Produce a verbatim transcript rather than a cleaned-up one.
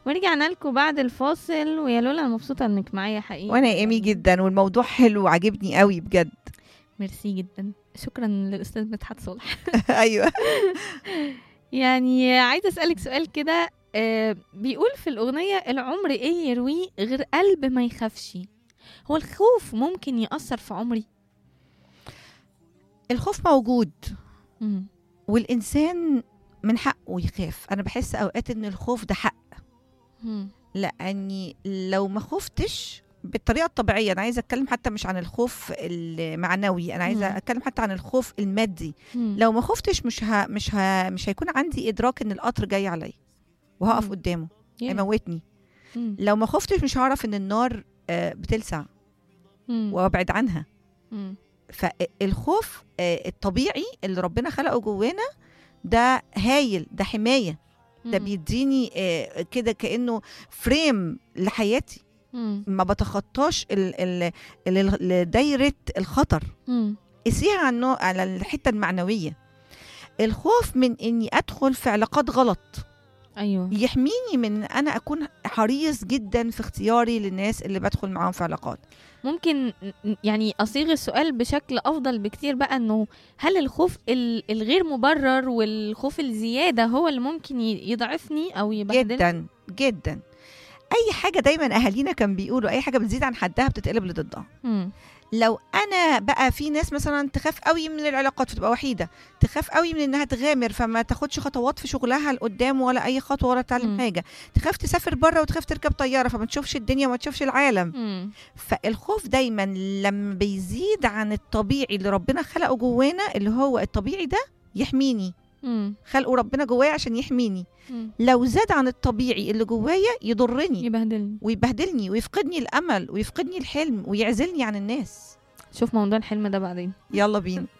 ورجعنا لكم بعد الفاصل، ويا لولا أنا مبسوطة انك معايا حقيقي. وانا ايمي جدا، والموضوع حلو وعجبني قوي بجد. ميرسي جدا، شكرا للأستاذ مدحت صالح. ايوه. يعني عايزة أسألك سؤال كده، آه بيقول في الأغنية العمر إيه يرويه غير قلب ما يخافش. هو الخوف ممكن يأثر في عمري؟ الخوف موجود، مم. والانسان من حقه يخاف. انا بحس اوقات ان الخوف ده حق، مم. لاني لو ما خفتش بالطريقه الطبيعيه، انا عايزه اتكلم حتى مش عن الخوف المعنوي، انا عايزه مم. اتكلم حتى عن الخوف المادي. مم. لو ما خفتش مش ها مش ها مش هيكون عندي ادراك ان القطر جاي عليا وهقف مم. قدامه Yeah. هيموتني. مم. لو ما خفتش مش هعرف ان النار آه، بتلسع مم. وابعد عنها. مم. فالخوف آه، الطبيعي اللي ربنا خلقه جوانا ده هايل، ده حمايه، ده مم. بيديني آه، كده كانه فريم لحياتي، مم. ما بتخطاش ال- ال- ال- ال- دايره الخطر. مم. قسيها على النوع- على الحته المعنويه. الخوف من اني ادخل في علاقات غلط أيوه. يحميني من ان انا اكون حريص جدا في اختياري للناس اللي بدخل معاهم في علاقات. ممكن ن- يعني أصيغ السؤال بشكل أفضل بكتير بقى، إنه هل الخوف ال- الغير مبرر والخوف الزيادة هو اللي ممكن ي- يضعفني أو يبهدلني؟ جدا جدا. اي حاجه دايما اهالينا كان بيقولوا اي حاجه بتزيد عن حدها بتتقلب لضدها. مم. لو انا بقى في ناس مثلا تخاف قوي من العلاقات فتبقى وحيده، تخاف قوي من انها تغامر فما تاخدش خطوات في شغلها لقدام ولا اي خطوه ولا تعلم مم. حاجه، تخاف تسافر بره وتخاف تركب طياره فما تشوفش الدنيا وما تشوفش العالم. مم. فالخوف دايما لما بيزيد عن الطبيعي اللي ربنا خلقه جوانا، اللي هو الطبيعي ده يحميني، مم. خلقه ربنا جوايا عشان يحميني. مم. لو زاد عن الطبيعي اللي جوايا يضرني يبهدلني. ويبهدلني ويفقدني الامل ويفقدني الحلم ويعزلني عن الناس. شوف موضوع الحلم ده بعدين. يلا بينا.